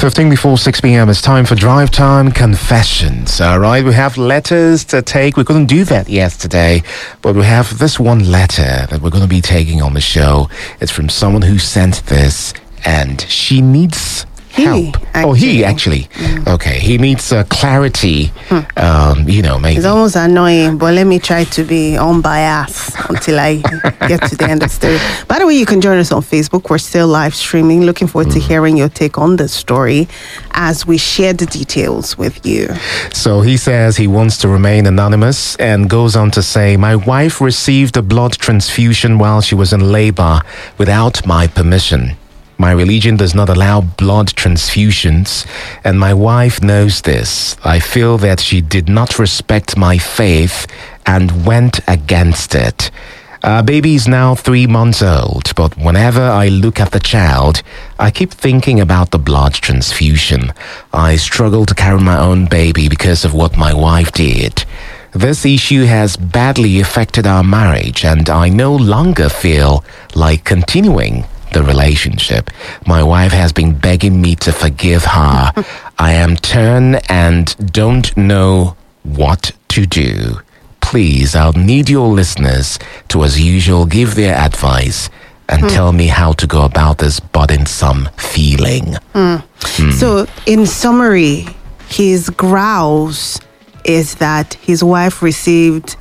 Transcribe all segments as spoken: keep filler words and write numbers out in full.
fifteen before six p.m. It's time for Drive Time Confessions. All right, we have letters to take. We couldn't do that yesterday, but we have this one letter that we're going to be taking on the show. It's from someone who sent this, and she needs He, help. actually. Oh, he actually. Mm. Okay, he needs uh, clarity. Hmm. Um, you know, maybe. It's almost annoying, but let me try to be unbiased until I get to the end of the story. By the way, you can join us on Facebook. We're still live streaming. Looking forward mm. to hearing your take on the story as we share the details with you. So he says he wants to remain anonymous and goes on to say, my wife received a blood transfusion while she was in labor without my permission. My religion does not allow blood transfusions, and my wife knows this. I feel that she did not respect my faith and went against it. Our baby is now three months old, but whenever I look at the child, I keep thinking about the blood transfusion. I struggle to carry my own baby because of what my wife did. This issue has badly affected our marriage, and I no longer feel like continuing the relationship. My wife has been begging me to forgive her. I am torn and don't know what to do. Please, I'll need your listeners to, as usual, give their advice and mm. tell me how to go about this burdensome feeling. Mm. Mm. So, in summary, his grouse is that his wife received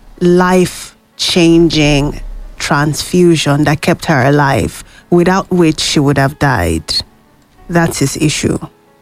life-changing transfusion that kept her alive, without which she would have died. That's his issue,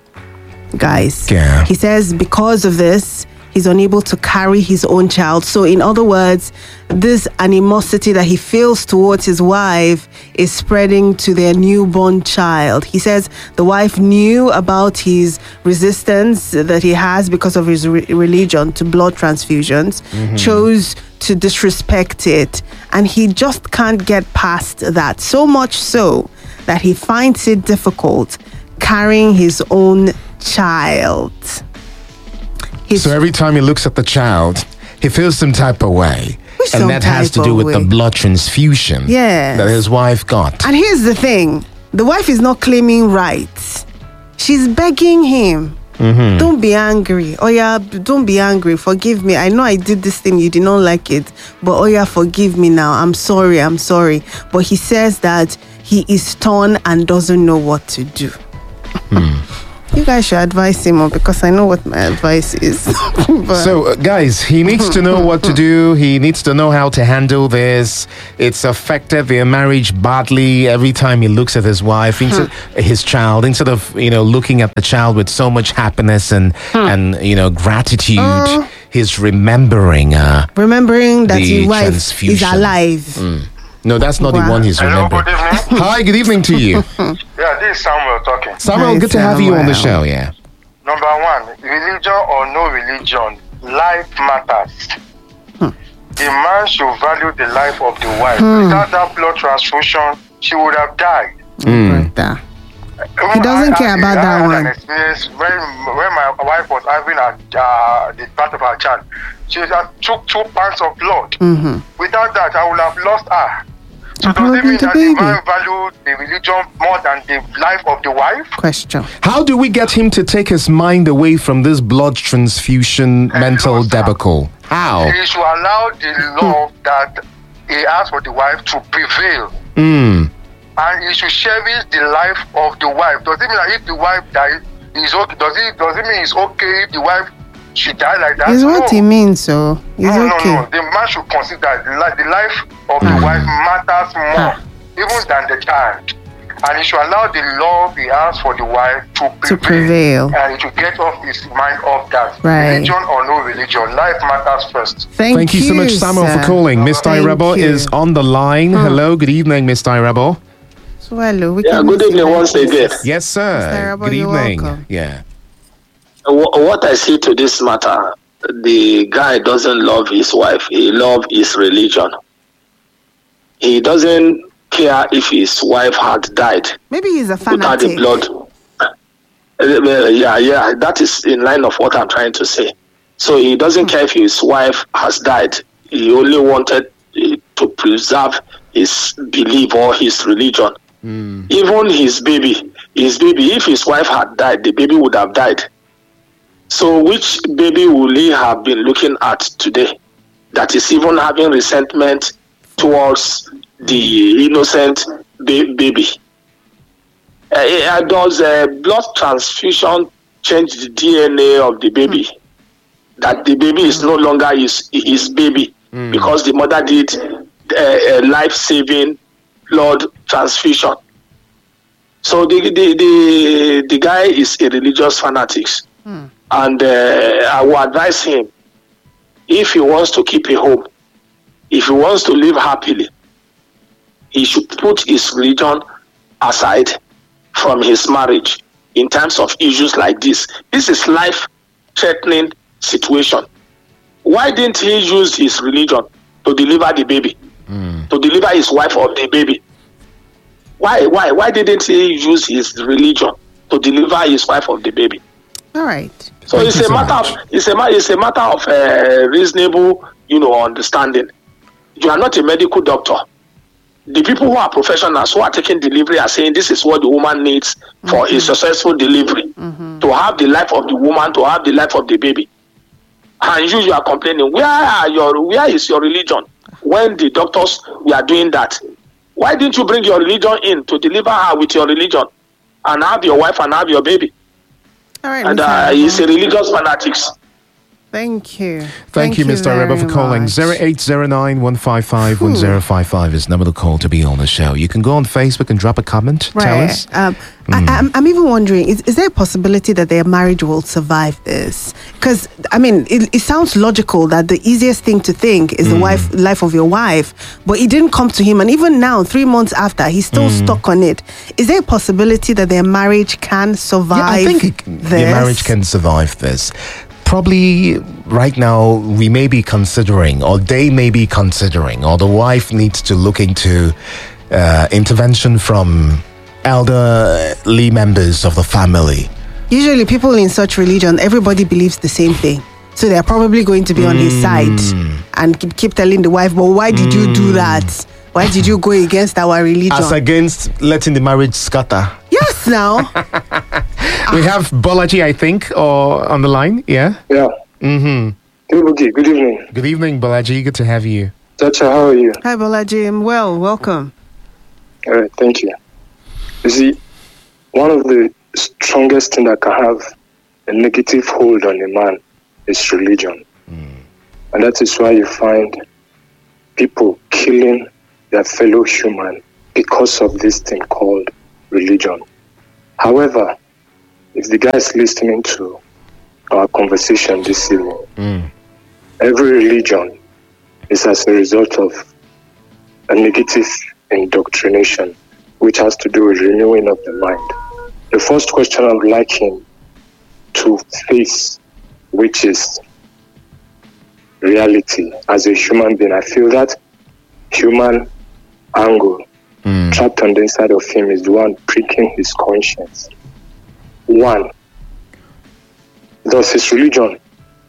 guys. Yeah. He says because of this, he's unable to carry his own child. So in other words, this animosity that he feels towards his wife is spreading to their newborn child. He says the wife knew about his resistance that he has because of his re- religion to blood transfusions, mm-hmm. chose to disrespect it, and he just can't get past that. So much so that he finds it difficult carrying his own child. His so every time he looks at the child, he feels some type of way. Which and that has to do with way. the blood transfusion yes. that his wife got. And here's the thing. The wife is not claiming rights. She's begging him. Mm-hmm. Don't be angry. Oh yeah, don't be angry. Forgive me. I know I did this thing. You did not like it. But oh yeah, forgive me now. I'm sorry. I'm sorry. But he says that he is torn and doesn't know what to do. Hmm. You guys should advise him more because I know what my advice is. So, uh, guys, he needs to know what to do. He needs to know how to handle this. It's affected their marriage badly every time he looks at his wife, instead, his child, instead of, you know, looking at the child with so much happiness and, and you know, gratitude. Uh, he's remembering uh, remembering that his wife is alive. Mm. No, that's not wow. the one he's Hello, remembering. good evening. Hi, good evening to you. Yeah, this is Samuel talking. Samuel, Hi, good to have you on the show, yeah. Number one, religion or no religion, life matters. Hmm. The man should value the life of the wife. Hmm. Without that blood transfusion, she would have died. Mm. He doesn't I, care I, about I that one. An experience when, when my wife was having a, uh, the birth of her child, she had took two pints of blood. Mm-hmm. Without that, I would have lost her. So does it mean that the man valued the religion more than the life of the wife? Question. How do we get him to take his mind away from this blood transfusion Hello, mental sir. debacle? How? He should allow the law that he has for the wife to prevail. Mm. And he should cherish the life of the wife. Does it mean that if the wife dies, it's okay? Does it, does it mean it's okay if the wife she died like that? Is no. what he means, so it's no, okay. No, no, the man should consider the, li- the life of the mm. wife matters more, mm. even than the child. And he should allow the love he has for the wife to prevail. To prevail. And he should get off his mind off that. Right. Religion or no religion, life matters first. Thank, Thank you, you so much, Samuel, sir. for calling. Miss Rebel is on the line. Hmm. Hello, good evening, Miss Rebel. So hello. We yeah, good evening once again. Yes, sir. Good evening. Yeah. What I see to this matter, the guy doesn't love his wife. He loves his religion. He doesn't care if his wife had died. Maybe he's a fanatic. Without the blood. Uh, yeah, yeah, that is in line of what I'm trying to say. So he doesn't mm. care if his wife has died. He only wanted uh, to preserve his belief or his religion. Mm. Even his baby, his baby. If his wife had died, the baby would have died. So which baby will he have been looking at today that is even having resentment towards the innocent ba- baby? Uh, does uh, blood transfusion change the D N A of the baby? Mm. That the baby is no longer his, his baby mm. because the mother did uh, a life-saving blood transfusion. So the the the, the guy is a religious fanatic. Mm. And uh, I will advise him, if he wants to keep a home, if he wants to live happily, he should put his religion aside from his marriage in terms of issues like this. This is life-threatening situation. Why didn't he use his religion to deliver the baby, mm. to deliver his wife of the baby? Why, why, why didn't he use his religion to deliver his wife of the baby? All right. So Thank it's a so matter much. of it's a it's a matter of uh, reasonable, you know, understanding. You are not a medical doctor. The people who are professionals who are taking delivery are saying this is what the woman needs mm-hmm. for a successful delivery, mm-hmm. to have the life of the woman, to have the life of the baby. And you, you are complaining. Where are your where is your religion when the doctors were doing that? Why didn't you bring your religion in to deliver her with your religion and have your wife and have your baby? All right, and uh, he's a religious fanatic. Thank you. Thank, Thank you, Mister Areba, for calling. zero eight zero nine, one five five, one zero five five is the number to call to be on the show. You can go on Facebook and drop a comment. Right. Tell us. Um, mm. I, I'm, I'm even wondering, is, is there a possibility that their marriage will survive this? Because, I mean, it, it sounds logical that the easiest thing to think is mm. the wife, life of your wife, but it didn't come to him. And even now, three months after, he's still mm. stuck on it. Is there a possibility that their marriage can survive yeah, I think it, this? Their marriage can survive this. Probably right now we may be considering, or they may be considering, or the wife needs to look into uh, intervention from elderly members of the family. Usually people in such religion, everybody believes the same thing. So they're probably going to be mm. on his side and keep, keep telling the wife, but why did mm. you do that? Why did you go against our religion? As against letting the marriage scatter. Yes, now. We have Bolaji, I think, or on the line. Yeah? Yeah. Mm-hmm. Good, good evening. Good evening, Bolaji. Good to have you. Chacha, how are you? Hi, Bolaji. I'm well. Welcome. All right, thank you. You see, one of the strongest things that can have a negative hold on a man is religion. Mm. And that is why you find people killing their fellow human because of this thing called religion. However, if the guy is listening to our conversation this evening, mm. every religion is as a result of a negative indoctrination, which has to do with renewing of the mind. The first question I would like him to face, which is reality as a human being. I feel that human angle mm. trapped on the inside of him is the one pricking his conscience. One, does his religion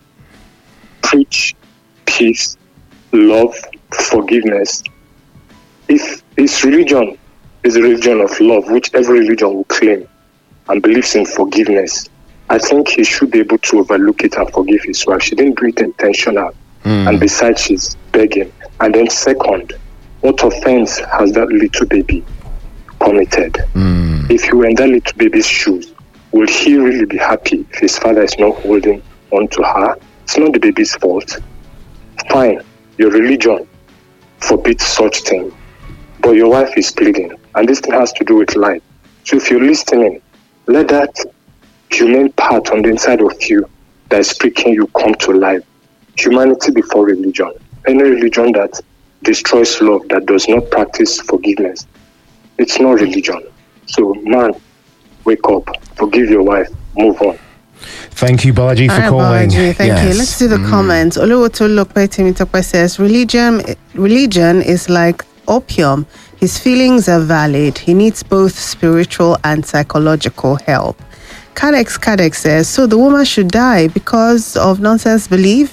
preach peace, love, forgiveness? If his religion is a religion of love, which every religion will claim, and believes in forgiveness, I think he should be able to overlook it and forgive his wife. She didn't do it intentional, mm. and besides, she's begging. And then second, what offense has that little baby committed? Mm. If he were in that little baby's shoes, will he really be happy if his father is not holding on to her? It's not the baby's fault. Fine, your religion forbids such thing, but your wife is pleading, and this thing has to do with life. So if you're listening, let that human part on the inside of you that is pricking you come to life. Humanity before religion. Any religion that destroys love, that does not practice forgiveness, it's not religion. So man, wake up, forgive your wife, move on. Thank you, Balaji, for right, calling. Balaji, thank yes. you. Let's do the mm. comments. Oluwotolokpe Timitokpe says, religion, religion is like opium. His feelings are valid. He needs both spiritual and psychological help. Kadex Kadex says, so the woman should die because of nonsense belief?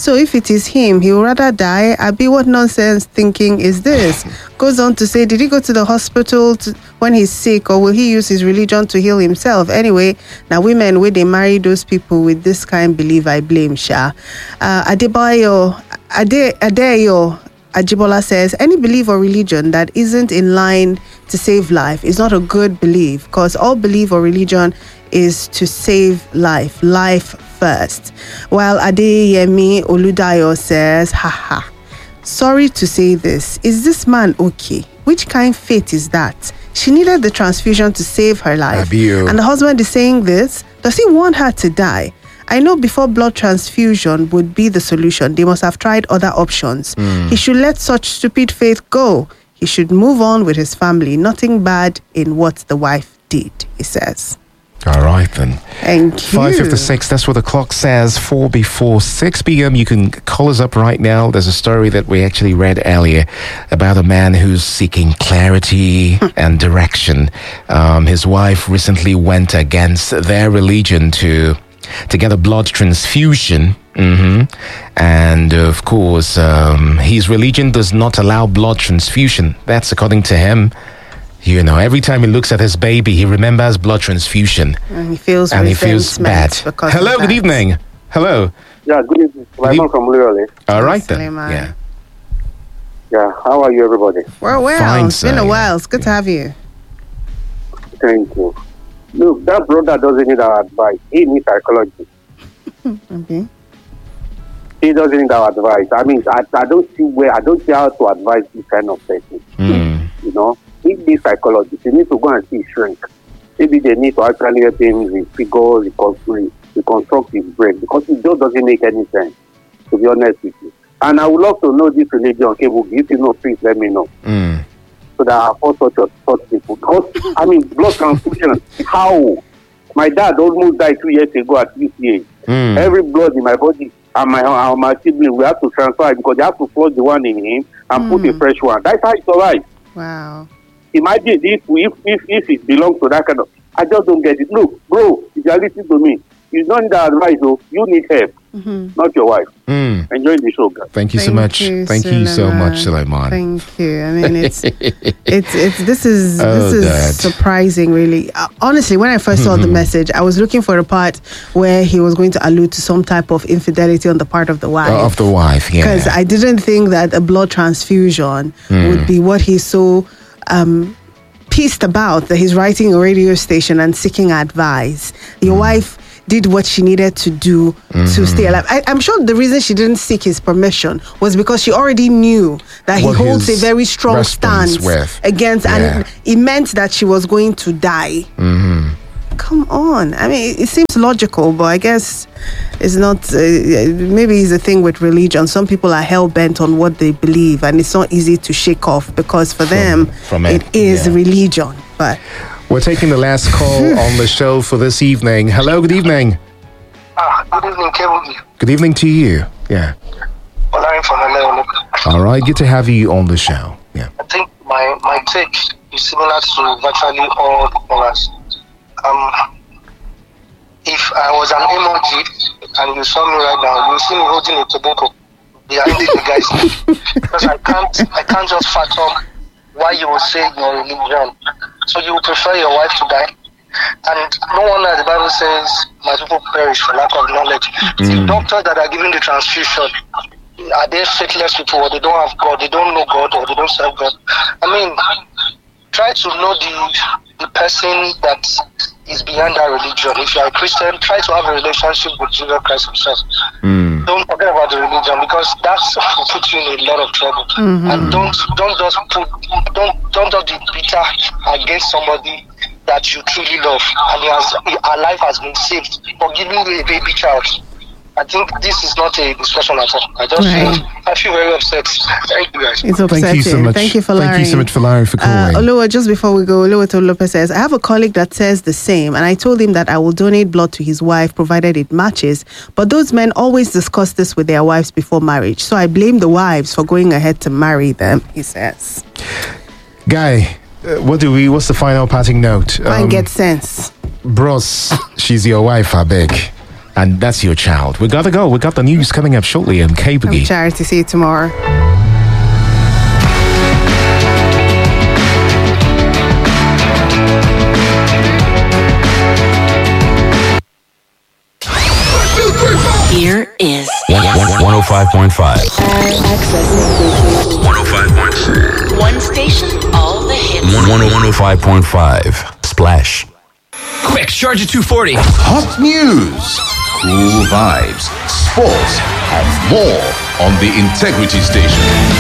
So if it is him, he will rather die. Abi, what nonsense thinking is this? Goes on to say, did he go to the hospital to, when he's sick, or will he use his religion to heal himself? Anyway, now women, when they marry those people with this kind of belief, I blame Sha. Uh, Adebayo, Ade, Adeyo, Ajibola says, any belief or religion that isn't in line to save life is not a good belief, because all belief or religion is to save life, life first. While Adeyemi Oludayo says, haha, sorry to say this, is this man okay? Which kind of faith is that? She needed the transfusion to save her life. Abiyo. And the husband is saying this. Does he want her to die? I know before blood transfusion would be the solution, they must have tried other options. Mm. He should let such stupid faith go. He should move on with his family. Nothing bad in what the wife did, he says. All right, then. Thank you. five fifty-six, that's what the clock says. Four before six p.m. You can call us up right now. There's a story that we actually read earlier about a man who's seeking clarity and direction. Um, his wife recently went against their religion to to get a blood transfusion. Mm-hmm. And of course, um, his religion does not allow blood transfusion. That's according to him. You know, every time he looks at his baby, he remembers blood transfusion. And he feels and he feels bad. Hello, good evening. Hello. Yeah, good evening. Sulaiman from Lurale. All right, then. Sulaiman. Yeah. Yeah, how are you, everybody? We're well. Fine, It's been sir, a yeah. while. It's good to have you. Thank you. Look, that brother doesn't need our advice. He needs psychology. Okay. He doesn't need our advice. I mean, I, I don't see where, I don't see how to advise this kind of person. Mm. You know, he needs psychology. He needs to go and see shrink. Maybe they need to actually help him refigure, reconstruct, reconstruct his brain, because it just doesn't make any sense, to be honest with you. And I would love to know this religion. Okay, well, if you know, please let me know. Mm. So that I afford such, such people. Because, I mean, blood transfusion, how? My dad almost died two years ago at U C A. Mm. Every blood in my body and my, and my sibling, we have to transfer it because they have to flush the one in him and Mm. put a fresh one. That's how it's all right. Wow. Imagine if, if, if, if it belongs to that kind of... I just don't get it. Look, bro, if you are listening to me, you don't need advice, though. You need help, Mm-hmm. not your wife. Mm. Enjoy the show, guys. Thank you so Thank much. you, Thank you so much, Sulaiman. Thank you. I mean, it's it's it's this is Oh, this is Dad. surprising, really. Uh, honestly, when I first saw the message, I was looking for a part where he was going to allude to some type of infidelity on the part of the wife. Uh, of the wife, yeah. Because I didn't think that a blood transfusion would be what he's so um, pissed about, that he's writing a radio station and seeking advice. Your wife did what she needed to do to stay alive. I, I'm sure the reason she didn't seek his permission was because she already knew that What he holds a his very strong response stance with. against, Yeah. and it meant that she was going to die. Mm-hmm. Come on. I mean, it seems logical, but I guess it's not. Uh, maybe it's a thing with religion. Some people are hell bent on what they believe, and it's not easy to shake off because for them, from it it, is yeah. religion. But We're taking the last call on the show for this evening. Hello, good evening. Ah, good evening, Kevin. Good evening to you. Yeah. Well, I'm from L A. All right, good to have you on the show. Yeah. I think my, my take is similar to virtually all the callers. Um, if I was an emoji and you saw me right now, you see me holding a tobacco behind the guy's neck, because I can't I can't just fathom why you would say your religion. So you would prefer your wife to die? And no wonder the Bible says my people perish for lack of knowledge. The doctors that are giving the transfusion, are they faithless people, or they don't have God, they don't know God, or they don't serve God? I mean, try to know the the person that is behind that religion. If you are a Christian, try to have a relationship with Jesus Christ himself. Mm. Don't forget about the religion, because that's will put you in a lot of trouble. Mhm. And don't don't just put don't don't just be bitter against somebody that you truly love, and he has, our life has been saved for giving you a baby child. I think this is not a discussion at all. I just Right. feel, I feel very upset. Thank you, guys. it's upsetting. Thank you so much. Thank you for Thank you so Larry. much for Larry for Uh, calling. Oluwa, just before we go, Oluwa Lopez says, I have a colleague that says the same, and I told him that I will donate blood to his wife provided it matches. But those men always discuss this with their wives before marriage. So I blame the wives for going ahead to marry them, he says. Guy, uh, what do we, what's the final parting note? Try and get sense. Bros, she's your wife, I beg. and that's your child. We gotta go. We got the news coming up shortly on K Boogie. Charity, see you tomorrow. Here is one oh five point five. one oh five point five. One station, all the hits. one oh five point five. Splash. Quick, charge at two forty. Hot news, cool vibes, sports, and more on the Integrity Station.